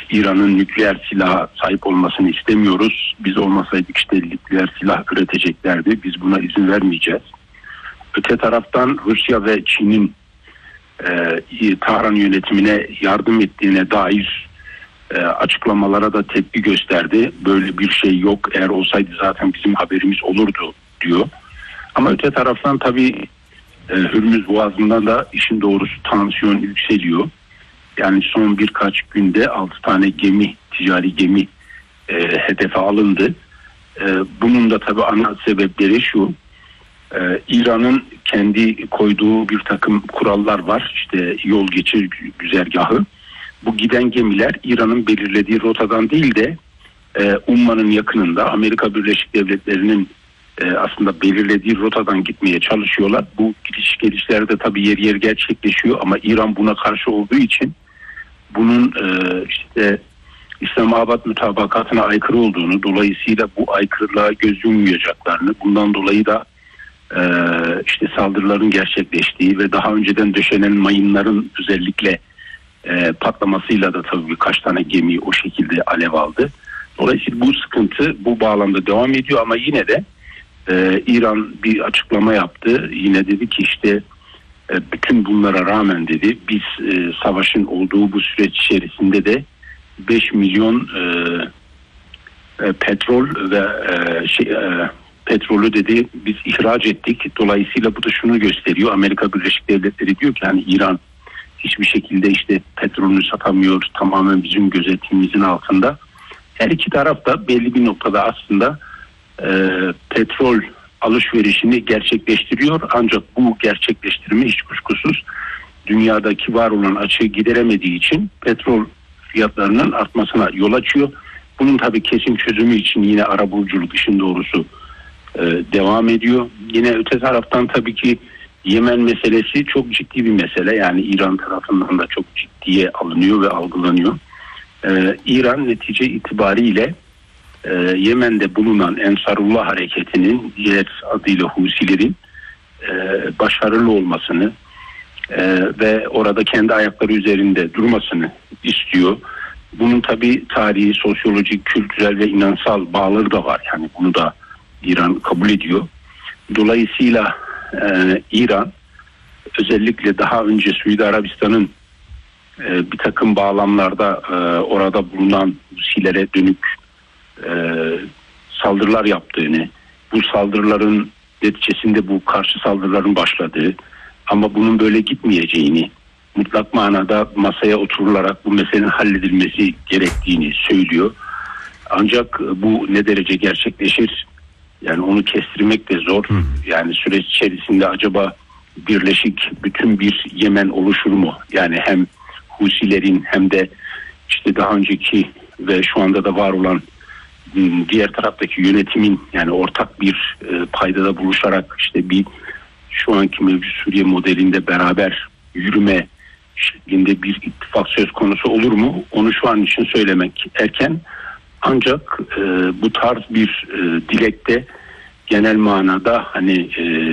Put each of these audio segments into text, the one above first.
İran'ın nükleer silaha sahip olmasını istemiyoruz. Biz olmasaydık işte nükleer silah üreteceklerdi. Biz buna izin vermeyeceğiz. Öte taraftan Rusya ve Çin'in Tahran yönetimine yardım ettiğine dair açıklamalara da tepki gösterdi. Böyle bir şey yok. Eğer olsaydı zaten bizim haberimiz olurdu diyor. Ama öte taraftan tabii Hürmüz Boğazı'nda da işin doğrusu tansiyon yükseliyor. Yani son birkaç günde 6 tane gemi, ticari gemi hedefe alındı. Bunun da tabii ana sebepleri şu. İran'ın kendi koyduğu bir takım kurallar var. İşte yol geçir güzergahı. Bu giden gemiler İran'ın belirlediği rotadan değil de Umman'ın yakınında Amerika Birleşik Devletleri'nin aslında belirlediği rotadan gitmeye çalışıyorlar. Bu gidiş gelişlerde tabii yer yer gerçekleşiyor ama İran buna karşı olduğu için bunun işte İslamabad mutabakatına aykırı olduğunu, dolayısıyla bu aykırılığa göz yummayacaklarını, bundan dolayı da işte saldırıların gerçekleştiği ve daha önceden döşenen mayınların özellikle patlamasıyla da tabii birkaç tane gemi o şekilde alev aldı. Dolayısıyla bu sıkıntı bu bağlamda devam ediyor ama yine de İran bir açıklama yaptı. Yine dedi ki işte bütün bunlara rağmen dedi biz savaşın olduğu bu süreç içerisinde de 5 milyon petrol ve petrolü dedi biz ihraç ettik. Dolayısıyla bu da şunu gösteriyor. Amerika Birleşik Devletleri diyor ki hani İran hiçbir şekilde işte petrolünü satamıyor. Tamamen bizim gözetimimizin altında. Her iki taraf da belli bir noktada aslında petrol alışverişini gerçekleştiriyor. Ancak bu gerçekleştirme hiç kuşkusuz dünyadaki var olan açığı gideremediği için petrol fiyatlarının artmasına yol açıyor. Bunun tabii kesin çözümü için yine arabuluculuk işin doğrusu devam ediyor. Yine öte taraftan tabii ki Yemen meselesi çok ciddi bir mesele. Yani İran tarafından da çok ciddiye alınıyor ve algılanıyor. İran netice itibariyle Yemen'de bulunan Ensarullah hareketinin diğer adıyla Husilerin başarılı olmasını ve orada kendi ayakları üzerinde durmasını istiyor. Bunun tabii tarihi, sosyolojik, kültürel ve inansal bağları da var. Yani bunu da İran kabul ediyor. Dolayısıyla İran özellikle daha önce Suudi Arabistan'ın bir takım bağlamlarda orada bulunan Husilere dönük saldırılar yaptığını, bu saldırıların neticesinde bu karşı saldırıların başladığı ama bunun böyle gitmeyeceğini, mutlak manada masaya oturularak bu meselenin halledilmesi gerektiğini söylüyor. Ancak bu ne derece gerçekleşir? Yani onu kestirmek de zor. Yani süreç içerisinde acaba birleşik bütün bir Yemen oluşur mu? Yani hem Husilerin hem de işte daha önceki ve şu anda da var olan diğer taraftaki yönetimin yani ortak bir paydada buluşarak işte bir şu anki mevcut Suriye modelinde beraber yürüme şeklinde bir ittifak söz konusu olur mu? Onu şu an için söylemek erken. Ancak bu tarz bir dilekte genel manada hani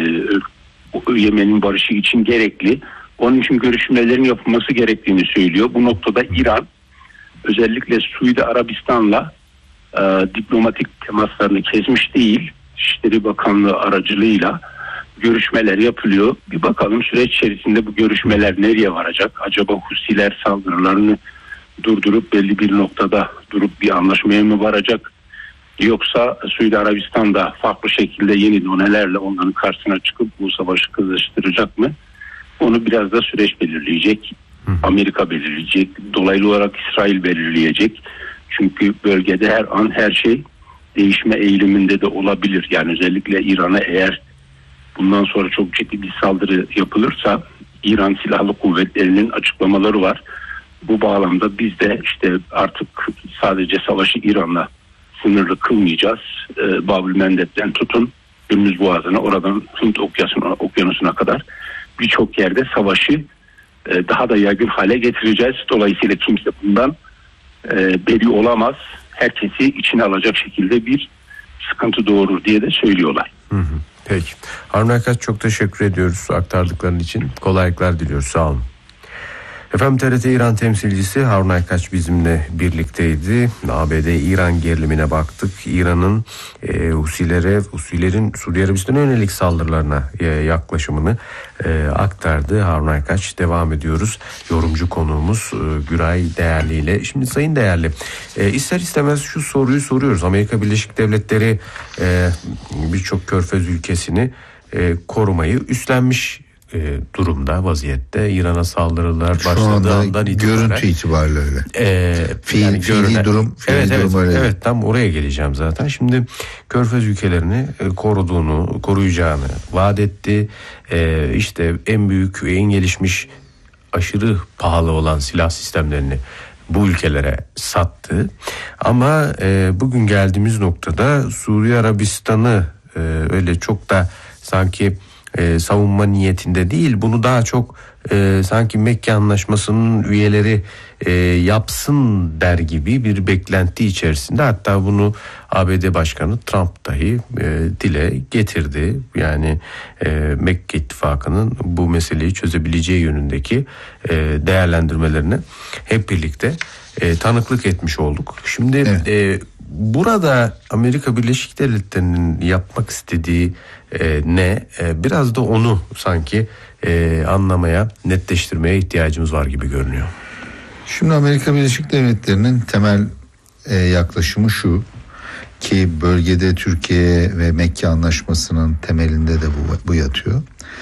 Yemen'in barışı için gerekli. Onun için görüşmelerin yapılması gerektiğini söylüyor. Bu noktada İran özellikle Suudi Arabistan'la diplomatik temaslarını kesmiş değil. İçişleri Bakanlığı aracılığıyla görüşmeler yapılıyor. Bir bakalım süreç içerisinde bu görüşmeler nereye varacak? Acaba Husiler saldırılarını durdurup belli bir noktada durup bir anlaşmaya mı varacak? Yoksa Suudi Arabistan'da farklı şekilde yeni donelerle onların karşısına çıkıp bu savaşı kızıştıracak mı? Onu biraz da süreç belirleyecek. Amerika belirleyecek. Dolaylı olarak İsrail belirleyecek. Çünkü bölgede her an her şey değişme eğiliminde de olabilir. Yani özellikle İran'a eğer bundan sonra çok ciddi bir saldırı yapılırsa İran Silahlı Kuvvetleri'nin açıklamaları var. Bu bağlamda biz de işte artık sadece savaşı İran'la sınırlı kılmayacağız. Bab-ül Mendeb'den tutun Hürmüz Boğazı'na, oradan Hint Okyanusu'na kadar birçok yerde savaşı daha da yaygın hale getireceğiz. Dolayısıyla kimse bundan beri olamaz. Herkesi içine alacak şekilde bir sıkıntı doğurur diye de söylüyorlar. Peki. Harun Akaç çok teşekkür ediyoruz aktardıkların için. Kolaylıklar diliyoruz. Sağ olun. Efendim, TRT İran temsilcisi Harun Aykaç bizimle birlikteydi. ABD-İran gerilimine baktık. İran'ın Husilerin Suudi Arabistan'a yönelik saldırılarına yaklaşımını aktardı. Harun Aykaç. Devam ediyoruz. Yorumcu konuğumuz Güray Değerli ile. Şimdi Sayın Değerli, ister istemez şu soruyu soruyoruz. Amerika Birleşik Devletleri birçok körfez ülkesini korumayı üstlenmiş durumda, vaziyette. İran'a saldırılar başladığı andan itibaren. Görüntü itibariyle öyle. Fiili durum öyle. Evet, tam oraya geleceğim zaten. Şimdi körfez ülkelerini koruyacağını vaat etti. İşte en büyük, en gelişmiş, aşırı pahalı olan silah sistemlerini bu ülkelere sattı. Ama bugün geldiğimiz noktada Suudi Arabistan'ı öyle çok da sanki savunma niyetinde değil, bunu daha çok sanki Mekke Anlaşması'nın üyeleri yapsın der gibi bir beklenti içerisinde. Hatta bunu ABD Başkanı Trump dahi dile getirdi. Yani Mekke İttifakı'nın bu meseleyi çözebileceği yönündeki değerlendirmelerine hep birlikte tanıklık etmiş olduk. Şimdi evet. Burada Amerika Birleşik Devletleri'nin yapmak istediği ne? Biraz da onu sanki anlamaya, netleştirmeye ihtiyacımız var gibi görünüyor. Şimdi Amerika Birleşik Devletleri'nin temel yaklaşımı şu ki bölgede Türkiye ve Mekke Anlaşması'nın temelinde de bu yatıyor.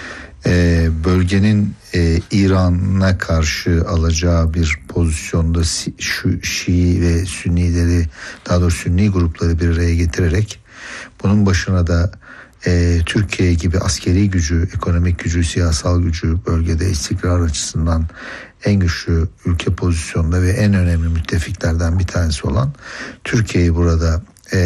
Bölgenin İran'a karşı alacağı bir pozisyonda Şii ve Sünnileri, daha doğrusu Sünni grupları bir araya getirerek bunun başına da Türkiye gibi askeri gücü, ekonomik gücü, siyasal gücü, bölgede istikrar açısından en güçlü ülke pozisyonda ve en önemli müttefiklerden bir tanesi olan Türkiye'yi burada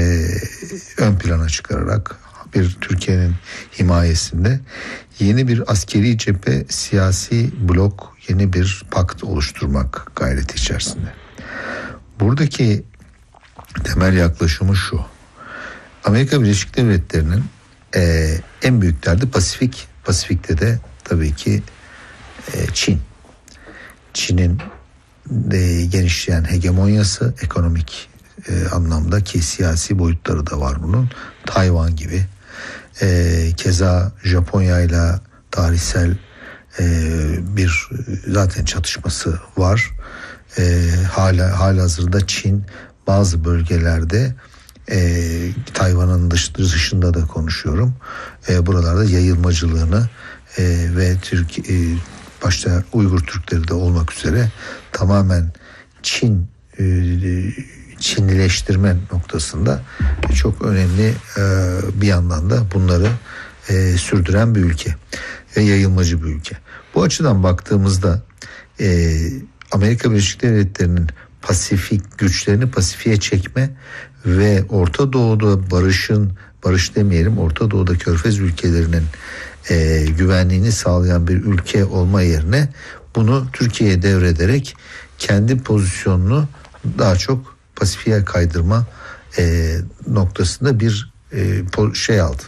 ön plana çıkararak bir Türkiye'nin himayesinde yeni bir askeri cephe, siyasi blok, yeni bir pakt oluşturmak gayreti içerisinde. Buradaki temel yaklaşımı şu: Amerika Birleşik Devletleri'nin en büyük derdi Pasifik. Pasifik'te de tabii ki Çin. Çin'in genişleyen hegemonyası, ekonomik anlamda ki siyasi boyutları da var bunun. Tayvan gibi. Keza Japonya ile tarihsel bir zaten çatışması var. Halihazırda Çin bazı bölgelerde, Tayvan'ın dışında da konuşuyorum, buralarda yayılmacılığını ve başta Uygur Türkleri de olmak üzere tamamen Çinlileştirme noktasında çok önemli, bir yandan da bunları sürdüren bir ülke ve yayılmacı bir ülke. Bu açıdan baktığımızda Amerika Birleşik Devletleri'nin Pasifik güçlerini Pasifik'e çekme ve Orta Doğu'da barış demeyelim, Orta Doğu'da körfez ülkelerinin güvenliğini sağlayan bir ülke olma yerine bunu Türkiye'ye devrederek kendi pozisyonunu daha çok Pasifik'e kaydırma noktasında bir şey aldı.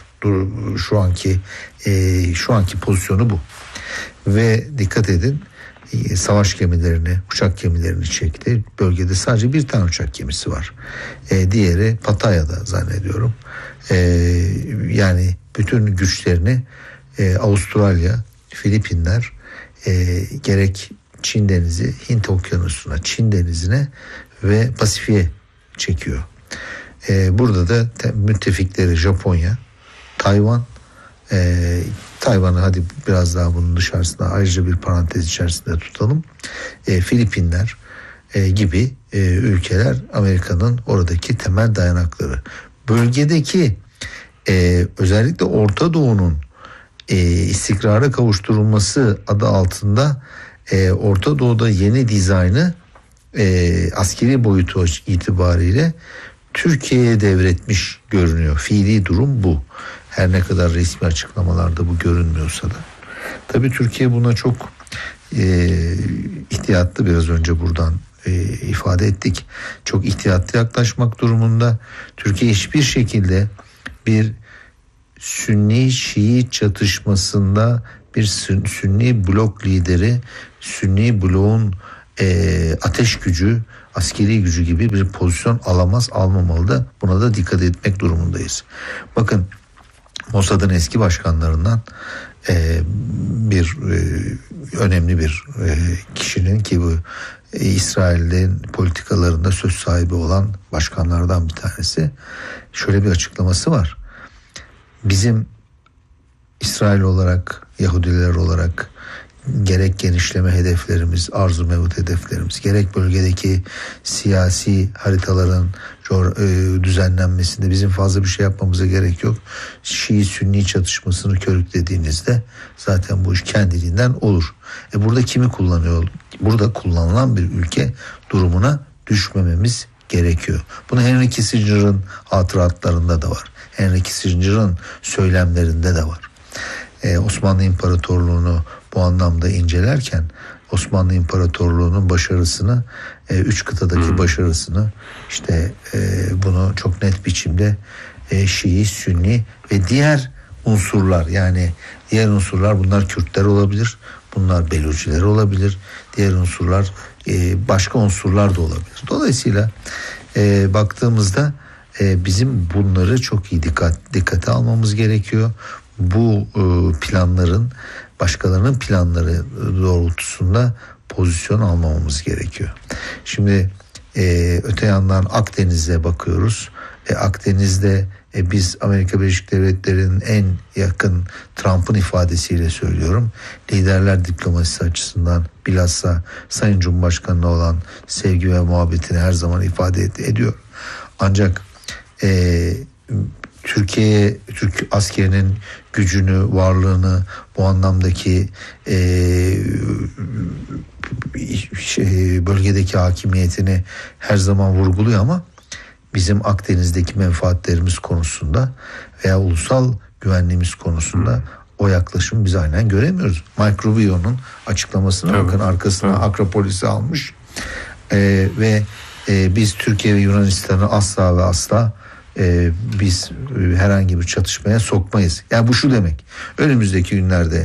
Şu anki pozisyonu bu. Ve dikkat edin, savaş gemilerini, uçak gemilerini çekti. Bölgede sadece bir tane uçak gemisi var. Diğeri Pattaya'da zannediyorum. Yani bütün güçlerini Avustralya, Filipinler, gerek Çin Denizi, Hint Okyanusu'na, Çin Denizi'ne ve Pasifik'e çekiyor. Burada da müttefikleri Japonya, Tayvan, Tayvan'ı hadi biraz daha bunun dışarısında ayrıca bir parantez içerisinde tutalım. Filipinler gibi ülkeler Amerika'nın oradaki temel dayanakları. Bölgedeki özellikle Orta Doğu'nun istikrara kavuşturulması adı altında Orta Doğu'da yeni dizaynı askeri boyutu itibariyle Türkiye'ye devretmiş görünüyor. Fiili durum bu. Her ne kadar resmi açıklamalarda bu görünmüyorsa da. Tabii Türkiye buna çok ihtiyatlı, biraz önce buradan ifade ettik. Çok ihtiyatlı yaklaşmak durumunda. Türkiye hiçbir şekilde bir Sünni-Şii çatışmasında bir Sünni blok lideri, Sünni bloğun ateş gücü, askeri gücü gibi bir pozisyon almamalı da buna da dikkat etmek durumundayız. Bakın, Mossad'ın eski başkanlarından önemli bir kişinin ki bu İsrail'in politikalarında söz sahibi olan başkanlardan bir tanesi, şöyle bir açıklaması var. Bizim İsrail olarak, Yahudiler olarak gerek genişleme hedeflerimiz, arzu mevcut hedeflerimiz, gerek bölgedeki siyasi haritaların düzenlenmesinde bizim fazla bir şey yapmamıza gerek yok. Şii-Sünni çatışmasını körüklediğinizde zaten bu iş kendiliğinden olur. Burada kimi kullanıyor? Burada kullanılan bir ülke durumuna düşmememiz gerekiyor. Bunu Henry Kissinger'ın hatıratlarında da var. Henry Kissinger'ın söylemlerinde de var. Osmanlı İmparatorluğu'nu bu anlamda incelerken Osmanlı İmparatorluğu'nun başarısını, 3 kıtadaki başarısını, işte bunu çok net biçimde Şii, Sünni ve diğer unsurlar, yani diğer unsurlar, bunlar Kürtler olabilir, bunlar Beluciler olabilir, diğer unsurlar başka unsurlar da olabilir. Dolayısıyla baktığımızda bizim bunları çok iyi dikkate almamız gerekiyor. Bu planların, başkalarının planları doğrultusunda pozisyon almamamız gerekiyor. Şimdi öte yandan Akdeniz'e bakıyoruz. Akdeniz'de biz Amerika Birleşik Devletleri'nin en yakın, Trump'ın ifadesiyle söylüyorum, liderler diplomasisi açısından bilhassa Sayın Cumhurbaşkanı'na olan sevgi ve muhabbetini her zaman ifade ediyor. Ancak Türk askerinin gücünü, varlığını, bu anlamdaki bölgedeki hakimiyetini her zaman vurguluyor ama bizim Akdeniz'deki menfaatlerimiz konusunda veya ulusal güvenliğimiz konusunda o yaklaşımı biz aynen göremiyoruz. Mike Rubio'nun açıklamasına bakın, arkasına Akropolis'i almış ve biz Türkiye ve Yunanistan'ı asla ve asla biz herhangi bir çatışmaya sokmayız. Yani bu şu demek: önümüzdeki günlerde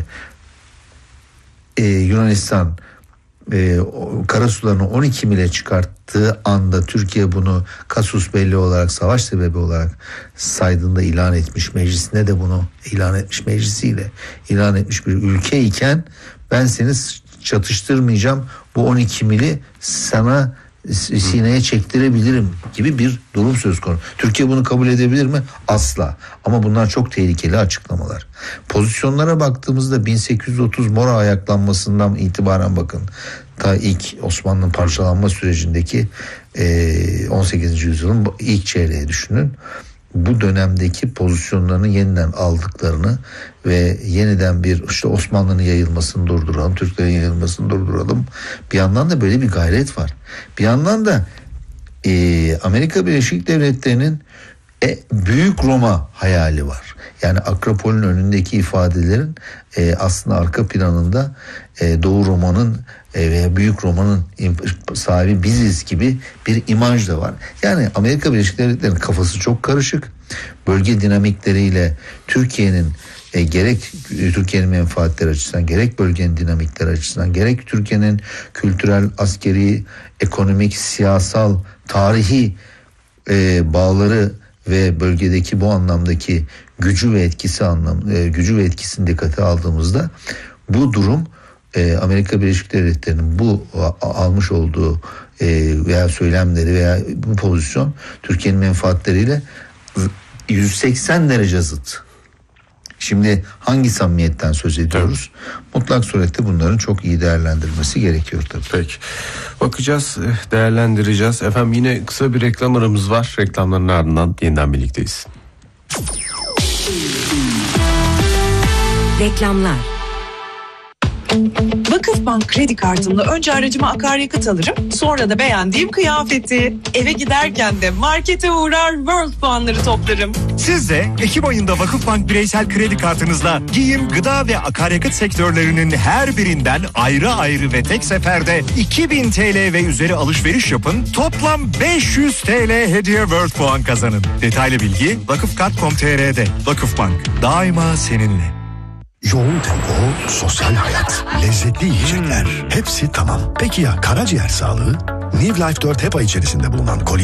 Yunanistan karasularını 12 mile çıkarttığı anda Türkiye bunu kasus belli olarak, savaş sebebi olarak saydığında ilan etmiş, meclisinde de bunu ilan etmiş, meclisiyle ilan etmiş bir ülke iken ben seni çatıştırmayacağım, bu 12 mili sana sineye çektirebilirim gibi bir durum söz konusu. Türkiye bunu kabul edebilir mi? Asla. Ama bunlar çok tehlikeli açıklamalar. Pozisyonlara baktığımızda 1830 Mora ayaklanmasından itibaren bakın, ta ilk Osmanlı'nın parçalanma sürecindeki 18. yüzyılın ilk çeyreği düşünün. Bu dönemdeki pozisyonlarını yeniden aldıklarını ve yeniden bir işte Osmanlı'nın yayılmasını durduralım, Türklerin yayılmasını durduralım. Bir yandan da böyle bir gayret var. Bir yandan da Amerika Birleşik Devletleri'nin Büyük Roma hayali var. Yani Akropol'ün önündeki ifadelerin aslında arka planında Doğu Roma'nın veya Büyük Roma'nın sahibi biziz gibi bir imaj da var. Yani Amerika Birleşik Devletleri'nin kafası çok karışık. Bölge dinamikleriyle Türkiye'nin gerek Türkiye'nin menfaatleri açısından, gerek bölgenin dinamikleri açısından, gerek Türkiye'nin kültürel, askeri, ekonomik, siyasal, tarihi bağları ve bölgedeki bu anlamdaki gücü ve etkisini dikkate aldığımızda bu durum Amerika Birleşik Devletleri'nin bu almış olduğu veya söylemleri veya bu pozisyon Türkiye'nin menfaatleriyle 180 derece zıt. Şimdi hangi samimiyetten söz ediyoruz? Tabii. Mutlak surette bunların çok iyi değerlendirilmesi gerekiyor tabii. Peki. Bakacağız, değerlendireceğiz. Efendim yine kısa bir reklam aramız var. Reklamların ardından yeniden birlikteyiz. Reklamlar. Vakıfbank kredi kartımla önce aracıma akaryakıt alırım, sonra da beğendiğim kıyafeti. Eve giderken de markete uğrar, World puanları toplarım. Siz de Ekim ayında Vakıfbank bireysel kredi kartınızla giyim, gıda ve akaryakıt sektörlerinin her birinden ayrı ayrı ve tek seferde 2000 TL ve üzeri alışveriş yapın. Toplam 500 TL hediye World puan kazanın. Detaylı bilgi vakıfkart.com.tr'de. Vakıfbank, daima seninle. Yoğun tempo, sosyal hayat, lezzetli yiyecekler. Hepsi tamam. Peki ya karaciğer sağlığı? New Life 4 HEPA içerisinde bulunan